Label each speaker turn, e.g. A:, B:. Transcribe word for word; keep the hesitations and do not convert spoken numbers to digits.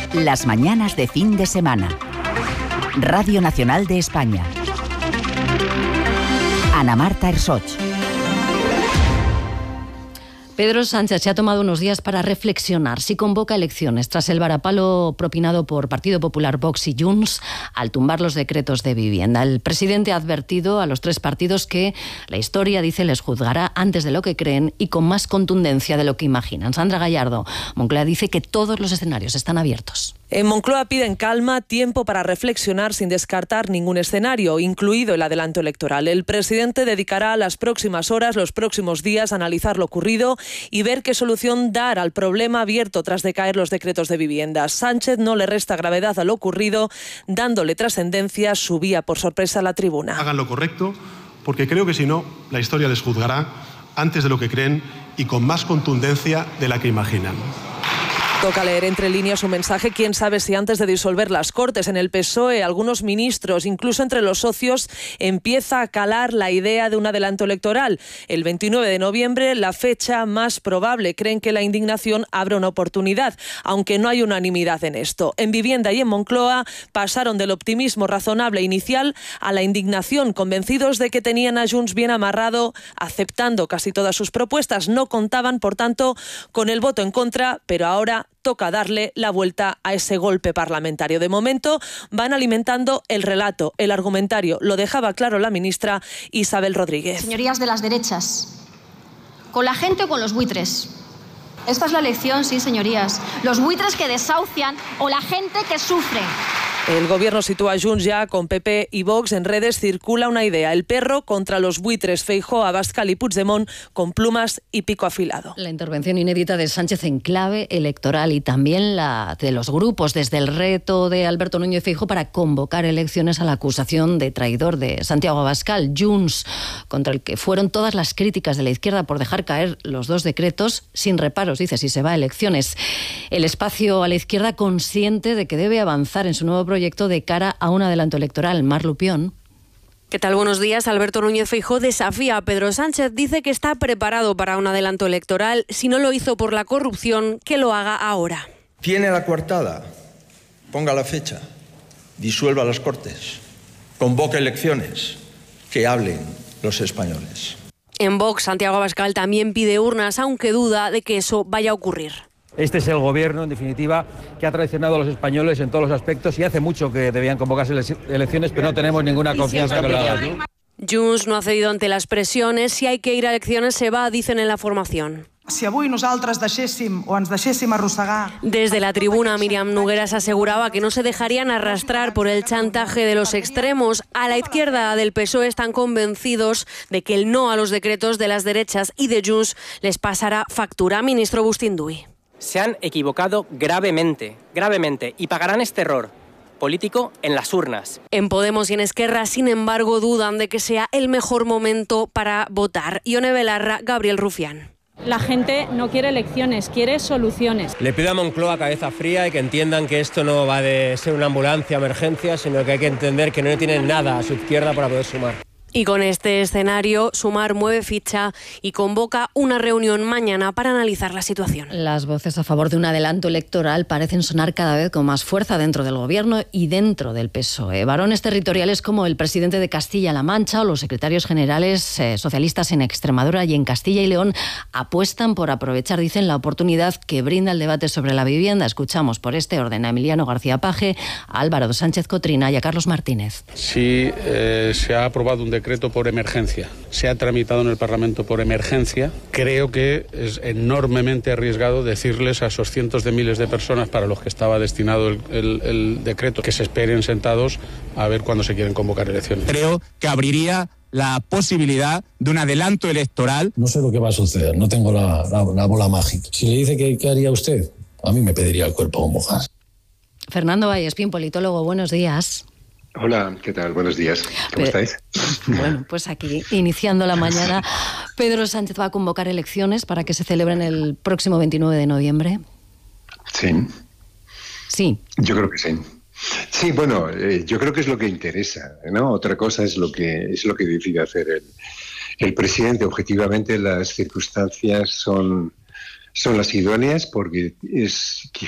A: Las mañanas de fin de semana. Radio Nacional de España. Ana Marta Ersoch.
B: Pedro Sánchez se ha tomado unos días para reflexionar si convoca elecciones tras el varapalo propinado por Partido Popular, Vox y Junts al tumbar los decretos de vivienda. El presidente ha advertido a los tres partidos que la historia, dice, les juzgará antes de lo que creen y con más contundencia de lo que imaginan. Sandra Gallardo, Moncloa dice que todos los escenarios están abiertos.
C: En Moncloa piden calma, tiempo para reflexionar sin descartar ningún escenario, incluido el adelanto electoral. El presidente dedicará las próximas horas, los próximos días a analizar lo ocurrido y ver qué solución dar al problema abierto tras decaer los decretos de vivienda. Sánchez no le resta gravedad a lo ocurrido, dándole trascendencia, subía por sorpresa a la tribuna.
D: Hagan lo correcto, porque creo que si no, la historia les juzgará antes de lo que creen y con más contundencia de la que imaginan.
C: Toca leer entre líneas un mensaje, quién sabe si antes de disolver las Cortes. En el P S O E, algunos ministros, incluso entre los socios, empieza a calar la idea de un adelanto electoral. El veintinueve de noviembre, la fecha más probable. Creen que la indignación abre una oportunidad, aunque no hay unanimidad en esto. En Vivienda y en Moncloa pasaron del optimismo razonable inicial a la indignación, convencidos de que tenían a Junts bien amarrado, aceptando casi todas sus propuestas. No contaban, por tanto, con el voto en contra, pero ahora toca darle la vuelta a ese golpe parlamentario. De momento van alimentando el relato, el argumentario. Lo dejaba claro la ministra Isabel Rodríguez.
E: Señorías de las derechas, ¿con la gente o con los buitres? Esta es la elección, sí, señorías. Los buitres que desahucian o la gente que sufre.
C: El gobierno sitúa a Junts ya con P P y Vox. En redes circula una idea: el perro contra los buitres, Feijóo, Abascal y Puigdemont con plumas y pico afilado.
B: La intervención inédita de Sánchez en clave electoral y también la de los grupos, desde el reto de Alberto Núñez Feijóo para convocar elecciones a la acusación de traidor de Santiago Abascal. Junts, contra el que fueron todas las críticas de la izquierda por dejar caer los dos decretos sin reparos, dice, si se va a elecciones. El espacio a la izquierda consciente de que debe avanzar en su nuevo proyecto proyecto de cara a un adelanto electoral. Mar Lupión.
F: ¿Qué tal? Buenos días. Alberto Núñez Feijóo desafía a Pedro Sánchez. Dice que está preparado para un adelanto electoral. Si no lo hizo por la corrupción, que lo haga ahora.
G: Tiene la coartada. Ponga la fecha. Disuelva las Cortes. Convoque elecciones. Que hablen los españoles.
F: En Vox, Santiago Abascal también pide urnas, aunque duda de que eso vaya a ocurrir.
H: Este es el gobierno, en definitiva, que ha traicionado a los españoles en todos los aspectos y hace mucho que debían convocarse elecciones, pero no tenemos ninguna confianza que lo hagan.
F: Junts no ha cedido ante las presiones. Si hay que ir a elecciones, se va, dicen en la formación.
I: Si avui nosaltres deixéssim o ens deixéssim arrossegar...
F: Desde la tribuna, Míriam Nogueras aseguraba que no se dejarían arrastrar por el chantaje de los extremos. A la izquierda del P S O E están convencidos de que el no a los decretos de las derechas y de Junts les pasará factura. Ministro Bustinduy.
J: Se han equivocado gravemente, gravemente, y pagarán este error político en las urnas.
F: En Podemos y en Esquerra, sin embargo, dudan de que sea el mejor momento para votar. Ione Belarra, Gabriel Rufián.
K: La gente no quiere elecciones, quiere soluciones.
L: Le pido a Moncloa cabeza fría y que entiendan que esto no va de ser una ambulancia, emergencia, sino que hay que entender que no tienen nada a su izquierda para poder sumar.
F: Y con este escenario, Sumar mueve ficha y convoca una reunión mañana para analizar la situación.
B: Las voces a favor de un adelanto electoral parecen sonar cada vez con más fuerza dentro del gobierno y dentro del P S O E. Varones territoriales como el presidente de Castilla-La Mancha o los secretarios generales eh, socialistas en Extremadura y en Castilla y León apuestan por aprovechar, dicen, la oportunidad que brinda el debate sobre la vivienda. Escuchamos por este orden a Emiliano García Paje, a Álvaro Sánchez Cotrina y a Carlos Martínez.
M: Sí, eh, se ha aprobado un decreto por emergencia, se ha tramitado en el Parlamento por emergencia. Creo que es enormemente arriesgado decirles a esos cientos de miles de personas para los que estaba destinado el, el, el decreto que se esperen sentados a ver cuándo se quieren convocar elecciones.
N: Creo que abriría la posibilidad de un adelanto electoral.
O: No sé lo que va a suceder, no tengo la, la, la bola mágica. Si le dice que qué haría usted, a mí me pediría el cuerpo como mojar.
B: Fernando Vallespín, politólogo, buenos días.
P: Hola, ¿qué tal? Buenos días. ¿Cómo Pero, estáis?
B: Bueno, pues aquí, iniciando la mañana, Pedro Sánchez va a convocar elecciones para que se celebren el próximo veintinueve de noviembre.
P: Sí.
B: Sí.
P: Yo creo que sí. Sí, bueno, eh, yo creo que es lo que interesa, ¿no? Otra cosa es lo que es lo que decide hacer el, el presidente. Objetivamente, las circunstancias son, son las idóneas porque es